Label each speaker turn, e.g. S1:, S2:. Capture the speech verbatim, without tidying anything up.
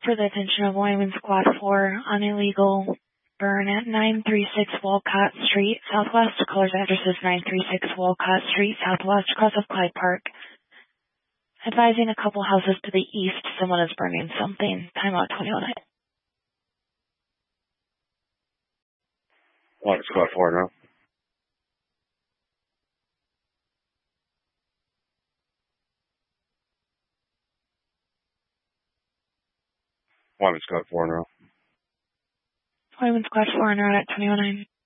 S1: for the attention of Wyman Squad four on illegal burn at nine three six Walcott Street, Southwest. Caller's address is nine three six Walcott Street, Southwest, across of Clyde Park. Advising a couple houses to the east, someone is burning something. Timeout twenty oh nine.
S2: Wyman Squad four now. Wyman Squad four now.
S1: Wyman Squad four on route at twenty oh nine.